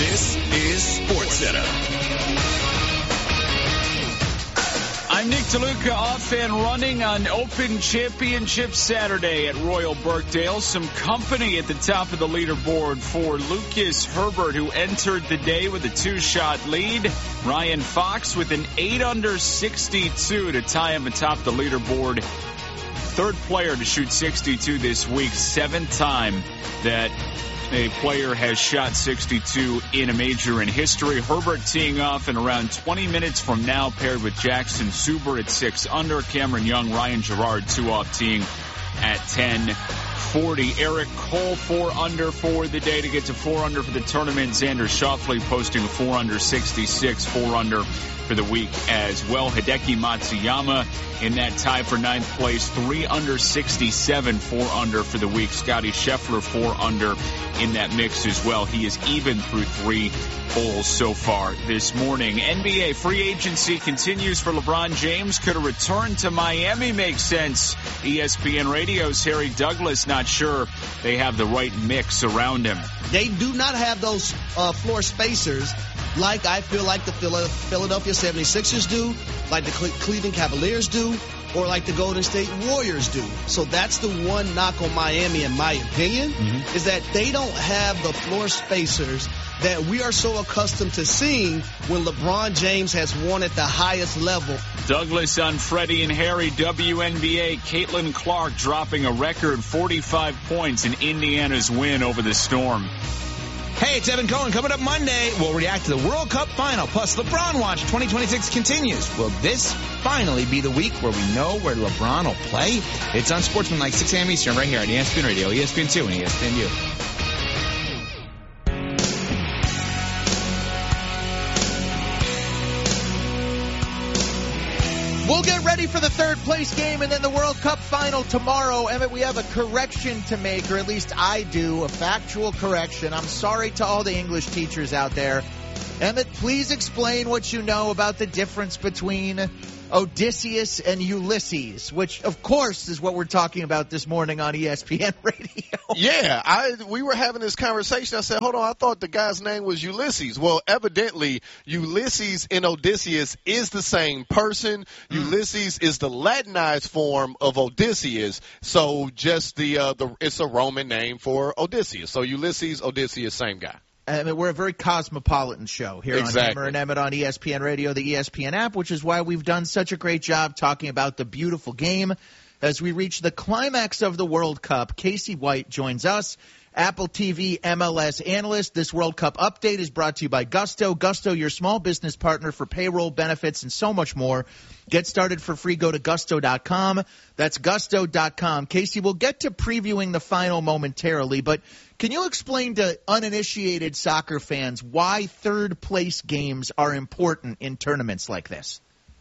This is SportsCenter. I'm Nick DeLuca, off and running on Open Championship Saturday at Royal Birkdale. Some company at the top of the leaderboard for Lucas Herbert, who entered the day with a 2-shot lead. Ryan Fox with an 8-under 62 to tie him atop the leaderboard. Third player to shoot 62 this week, 7th time that a player has shot 62 in a major in history. Herbert teeing off in around 20 minutes from now, paired with Jackson Suber at 6 under. Cameron Young, Ryan Gerard, 2-off teeing at 10:40. Eric Cole, 4 under for the day to get to 4 under for the tournament. Xander Schauffele posting a 4-under 66, 4 under for the week as well. Hideki Matsuyama in that tie for 9th place, 3-under 67, 4 under for the week. Scotty Scheffler, 4 under in that mix as well. He is even through 3 holes so far this morning. NBA free agency continues for LeBron James. Could a return to Miami make sense? ESPN Radio's Harry Douglas not sure they have the right mix around him. They do not have those floor spacers like I feel like the Philadelphia 76ers do, like the Cleveland Cavaliers do, or like the Golden State Warriors do. So that's the one knock on Miami, in my opinion, is that they don't have the floor spacers that we are so accustomed to seeing when LeBron James has won at the highest level. Douglas on Freddie and Harry, WNBA. Caitlin Clark dropping a record 45 points in Indiana's win over the Storm. Hey, it's Evan Cohen. Coming up Monday, we'll react to the World Cup final. Plus, LeBron Watch 2026 continues. Will this finally be the week where we know where LeBron will play? It's on Sportsmanlike, 6 a.m. Eastern, right here on ESPN Radio, ESPN2, and ESPNU. We'll get ready for the third place game and then the World Cup final tomorrow. Emmett, we have a correction to make, or at least I do, a factual correction. I'm sorry to all the English teachers out there. Emmett, please explain what you know about the difference between Odysseus and Ulysses, which, of course, is what we're talking about this morning on ESPN Radio. Yeah, we were having this conversation. I said, hold on, I thought the guy's name was Ulysses. Well, evidently, Ulysses and Odysseus is the same person. Ulysses is the Latinized form of Odysseus, so just it's a Roman name for Odysseus. So Ulysses, Odysseus, same guy. I mean, we're a very cosmopolitan show here on Hammer and Emmett on ESPN Radio, the ESPN app, which is why we've done such a great job talking about the beautiful game. As we reach the climax of the World Cup, Casey White joins us, Apple TV MLS analyst. This World Cup update is brought to you by Gusto. Gusto, your small business partner for payroll, benefits, and so much more. Get started for free. Go to gusto.com. That's gusto.com. Casey, we'll get to previewing the final momentarily, but can you explain to uninitiated soccer fans why third-place games are important in tournaments like this?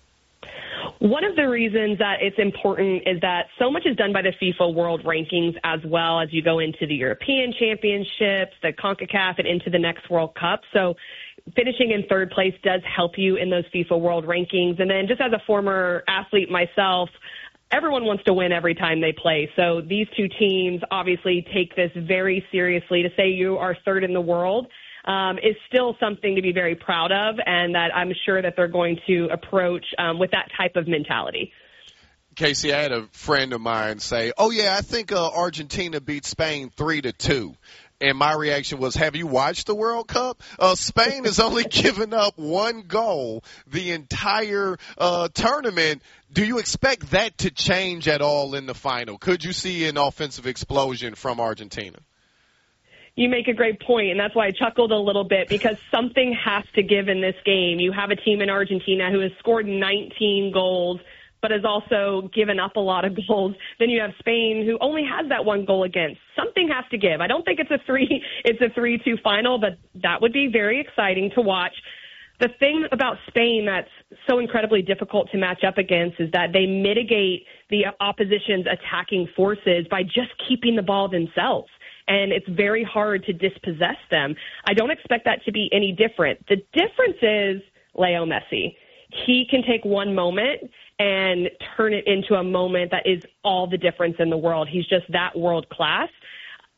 One of the reasons that it's important is that so much is done by the FIFA World Rankings as well as you go into the European Championships, the CONCACAF, and into the next World Cup. So finishing in third place does help you in those FIFA World Rankings. And then just as a former athlete myself, everyone wants to win every time they play. So these two teams obviously take this very seriously. To say you are third in the world is still something to be very proud of, and that I'm sure that they're going to approach with that type of mentality. Casey, I had a friend of mine say, oh, yeah, I think Argentina beat Spain 3-2. And my reaction was, have you watched the World Cup? Spain has only given up one goal the entire tournament. Do you expect that to change at all in the final? Could you see an offensive explosion from Argentina? You make a great point, and that's why I chuckled a little bit, because something has to give in this game. You have a team in Argentina who has scored 19 goals, but has also given up a lot of goals. Then you have Spain, who only has that one goal against. Something has to give. I don't think it's a 3-2 final, but that would be very exciting to watch. The thing about Spain that's so incredibly difficult to match up against is that they mitigate the opposition's attacking forces by just keeping the ball themselves. And it's very hard to dispossess them. I don't expect that to be any different. The difference is Leo Messi. He can take one moment and turn it into a moment that is all the difference in the world. He's just that world class.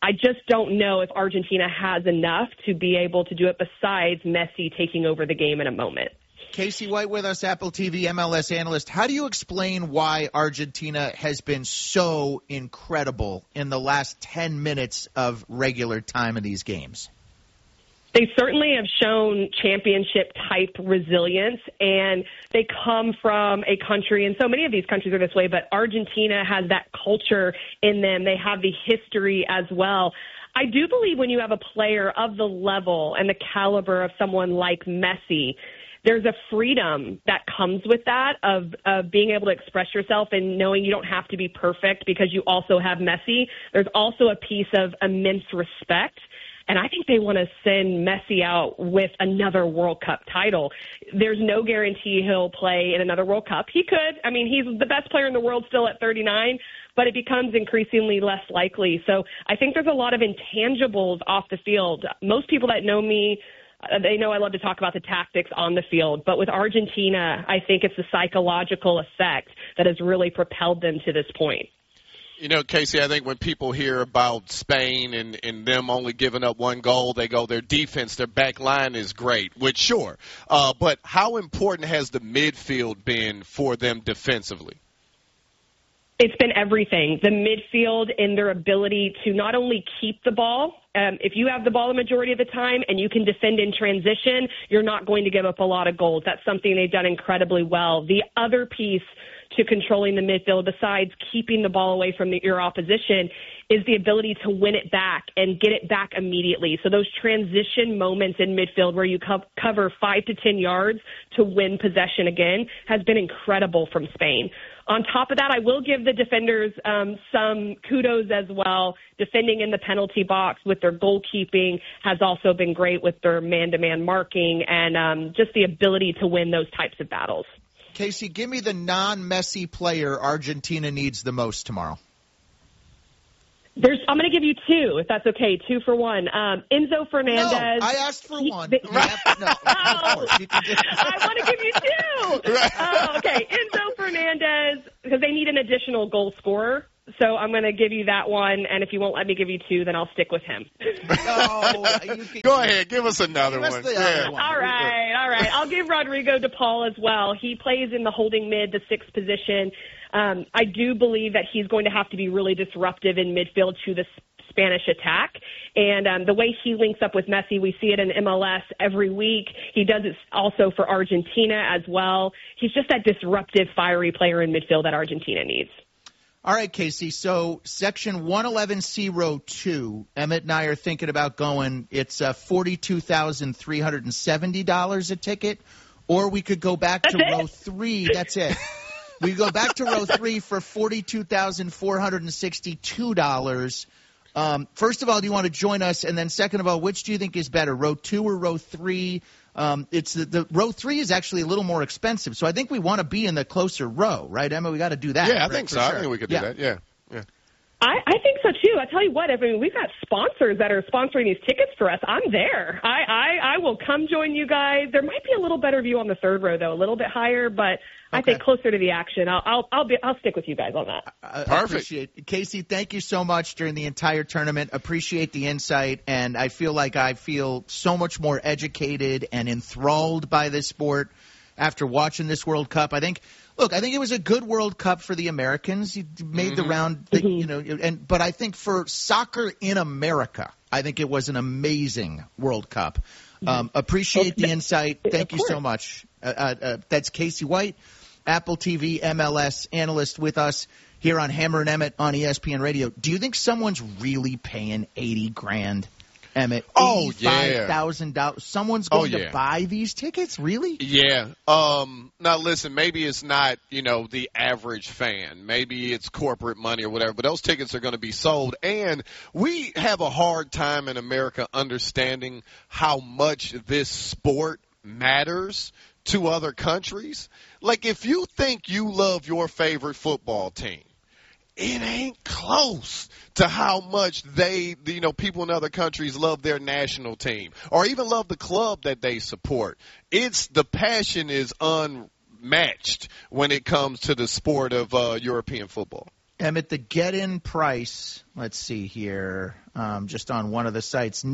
I just don't know if Argentina has enough to be able to do it besides Messi taking over the game in a moment. Casey White with us, Apple TV MLS analyst. How do you explain why Argentina has been so incredible in the last 10 minutes of regular time of these games? They certainly have shown championship-type resilience, and they come from a country, and so many of these countries are this way, but Argentina has that culture in them. They have the history as well. I do believe when you have a player of the level and the caliber of someone like Messi, there's a freedom that comes with that of being able to express yourself and knowing you don't have to be perfect because you also have Messi. There's also a piece of immense respect. And I think they want to send Messi out with another World Cup title. There's no guarantee he'll play in another World Cup. He could. I mean, he's the best player in the world still at 39, but it becomes increasingly less likely. So I think there's a lot of intangibles off the field. Most people that know me, they know I love to talk about the tactics on the field. But with Argentina, I think it's the psychological effect that has really propelled them to this point. You know, Casey, I think when people hear about Spain and them only giving up one goal, they go, their defense, their back line is great, which sure. But how important has the midfield been for them defensively? It's been everything. The midfield and their ability to not only keep the ball. If you have the ball the majority of the time and you can defend in transition, you're not going to give up a lot of goals. That's something they've done incredibly well. The other piece to controlling the midfield, besides keeping the ball away from your opposition, is the ability to win it back and get it back immediately. So those transition moments in midfield where you cover 5 to 10 yards to win possession again has been incredible from Spain. On top of that, I will give the defenders some kudos as well. Defending in the penalty box with their goalkeeping has also been great with their man-to-man marking and just the ability to win those types of battles. Casey, give me the non-Messi player Argentina needs the most tomorrow. I'm going to give you two, if that's okay. 2 for 1. Enzo Fernandez. No, I asked for one. I want to give you 2. Okay. Enzo Fernandez, because they need an additional goal scorer. So I'm going to give you that one, and if you won't let me give you 2, then I'll stick with him. Go ahead, give us another one. All right. I'll give Rodrigo de Paul as well. He plays in the holding mid, the 6th position. I do believe that he's going to have to be really disruptive in midfield to the Spanish attack. And the way he links up with Messi, we see it in MLS every week. He does it also for Argentina as well. He's just that disruptive, fiery player in midfield that Argentina needs. All right, Casey, so Section 111C, Row 2, Emmett and I are thinking about going. It's $42,370 a ticket, or we could go back to Row 3. That's it. We go back to Row 3 for $42,462. First of all, do you want to join us? And then second of all, which do you think is better, Row 2 or Row 3? It's the Row 3 is actually a little more expensive, so I think we want to be in the closer row, right, Emma? We got to do that. Yeah, I think so. Sure. I think we could do that. Yeah. I think so too. I tell you what, we've got sponsors that are sponsoring these tickets for us. I'm there. I will come join you guys. There might be a little better view on the 3rd row though, a little bit higher, but I think closer to the action. I'll stick with you guys on that. Perfect. Appreciate it. Casey, thank you so much during the entire tournament. Appreciate the insight, and I feel like I feel so much more educated and enthralled by this sport after watching this World Cup. I think it was a good World Cup for the Americans. You made the round, but I think for soccer in America, I think it was an amazing World Cup. Appreciate the insight. Thank you so much. That's Casey White, Apple TV MLS analyst with us here on Hammer and Emmett on ESPN Radio. Do you think someone's really paying $80,000, Emmett? $85,000. Someone's going to buy these tickets? Really? Yeah. Now listen, maybe it's not, the average fan. Maybe it's corporate money or whatever, but those tickets are going to be sold. And we have a hard time in America understanding how much this sport matters to other countries. Like, if you think you love your favorite football team, it ain't close to how much people in other countries love their national team or even love the club that they support. The passion is unmatched when it comes to the sport of European football. Emmett, the get-in price, let's see here, just on one of the sites,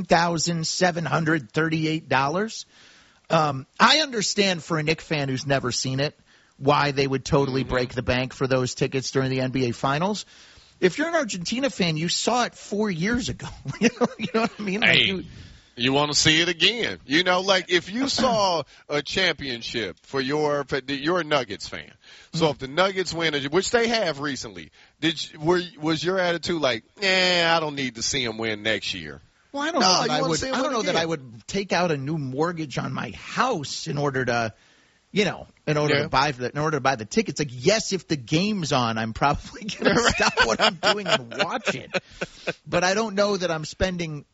$9,738. I understand for a Knicks fan who's never seen it why they would totally break the bank for those tickets during the NBA Finals. If you're an Argentina fan, you saw it 4 years ago. You know what I mean? Hey, you want to see it again. You know, like if you saw a championship you're a Nuggets fan. So if the Nuggets win, which they have recently, was your attitude like, I don't need to see them win next year? Well, I don't know that I would take out a new mortgage on my house in order to, to buy the tickets. Like, yes, if the game's on, I'm probably going to stop what I'm doing and watch it. But I don't know that I'm spending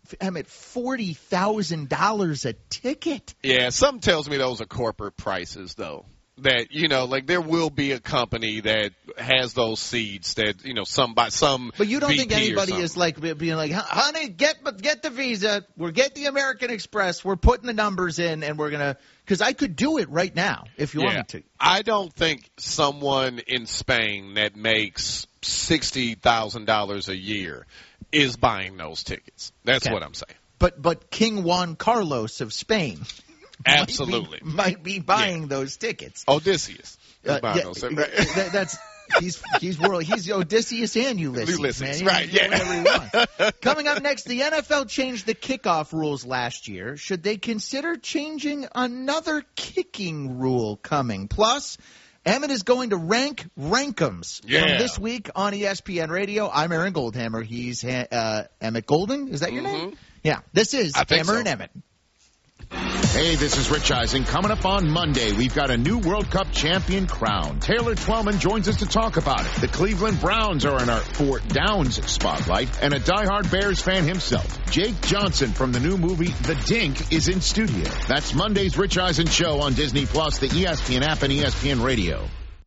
$40,000 a ticket. Yeah, something tells me those are corporate prices, though. That, like there will be a company that has those seeds that, some But you don't VP think anybody is like being like, honey, get the Visa, get the American Express, we're putting the numbers in, and we're going to – because I could do it right now if you want me to. I don't think someone in Spain that makes $60,000 a year is buying those tickets. That's what I'm saying. But King Juan Carlos of Spain – absolutely might be buying those tickets. Odysseus is buying those. He's Odysseus and Ulysses, man. Right? Yeah. Whatever he wants. Coming up next, the NFL changed the kickoff rules last year. Should they consider changing another kicking rule coming? Plus, Emmett is going to rank Rank'ems from this week on ESPN Radio. I'm Aaron Goldhammer. He's Emmett Golden. Is that your name? Yeah. This is Hammer and Emmett. Hey, this is Rich Eisen. Coming up on Monday, we've got a new World Cup champion crowned. Taylor Twellman joins us to talk about it. The Cleveland Browns are in our Fort Downs spotlight, and a diehard Bears fan himself, Jake Johnson from the new movie The Dink, is in studio. That's Monday's Rich Eisen Show on Disney+, the ESPN app, and ESPN Radio.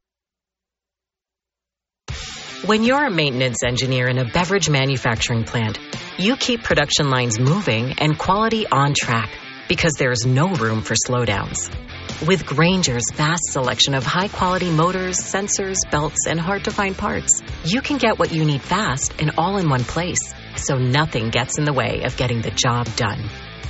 When you're a maintenance engineer in a beverage manufacturing plant, you keep production lines moving and quality on track, because there's no room for slowdowns. With Grainger's vast selection of high-quality motors, sensors, belts, and hard-to-find parts, you can get what you need fast and all in one place, so nothing gets in the way of getting the job done.